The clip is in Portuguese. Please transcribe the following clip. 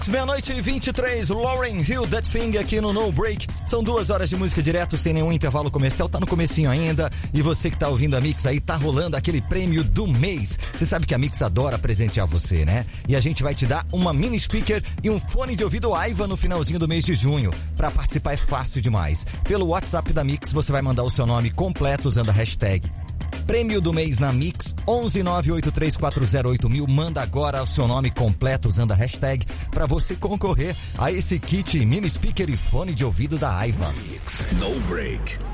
Meia-noite e 23, Lauryn Hill, That Thing aqui no No Break. São 2 horas de música direto, sem nenhum intervalo comercial, tá no comecinho ainda. E você que tá ouvindo a Mix aí, tá rolando aquele prêmio do mês. Você sabe que a Mix adora presentear você, né? E a gente vai te dar uma mini speaker e um fone de ouvido Aiva no finalzinho do mês de junho. Pra participar é fácil demais. Pelo WhatsApp da Mix, você vai mandar o seu nome completo usando a hashtag Prêmio do mês na Mix, 11983408000. Manda agora o seu nome completo usando a hashtag pra você concorrer a esse kit mini speaker e fone de ouvido da Aiva. No Break.